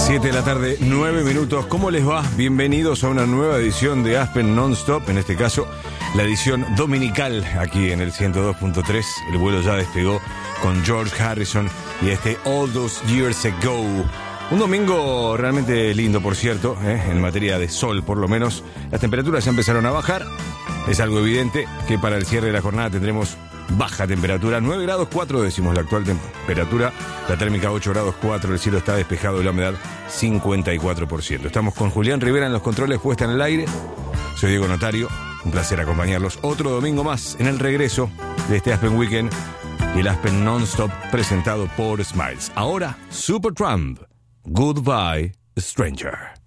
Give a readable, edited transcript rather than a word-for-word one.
7 de la tarde, 9 minutos. ¿Cómo les va? Bienvenidos a una nueva edición de Aspen Non-Stop. En este caso, la edición dominical aquí en el 102.3. El vuelo ya despegó con George Harrison y All Those Years Ago. Un domingo realmente lindo, por cierto, en materia de sol, por lo menos. Las temperaturas ya empezaron a bajar. Es algo evidente que para el cierre de la jornada tendremos baja temperatura, 9 grados 4 décimos la actual temperatura, la térmica 8 grados 4, el cielo está despejado y la humedad 54%. Estamos con Julián Rivera en los controles, puesta en el aire. Soy Diego Notario, un placer acompañarlos otro domingo más en el regreso de este Aspen Weekend y el Aspen Non-Stop presentado por Smiles. Ahora, Supertramp, Goodbye Stranger.